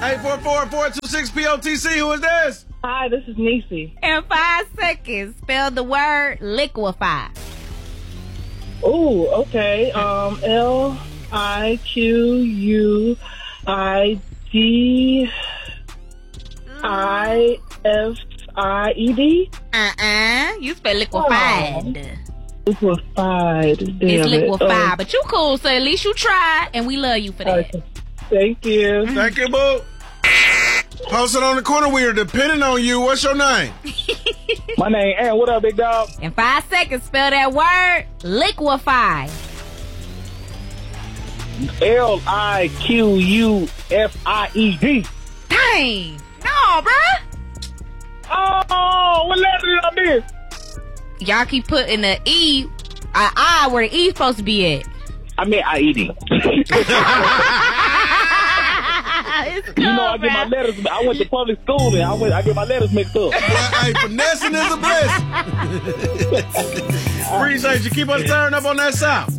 844-426-POTC. Who is this? Hi, this is Niecy. In 5 seconds, spell the word liquefy. Oh, okay. Liquidified. You spell liquefied. Liquefied. It's liquefied. But you cool, so at least you tried, and we love you for that. Thank you. Thank you, boo. Posted on the corner, we are depending on you. What's your name? My name Aaron. What up, big dog? In 5 seconds, spell that word liquefy. Liquufied. Dang. No, bruh. Oh, what letter did I miss? Y'all keep putting the E, I where the E supposed to be at. I meant IED. It's cool, You know, I get my letters. I went to public school and I get my letters mixed up. Hey, finessing is a blessing. Appreciate you. Keep us turning up on that south.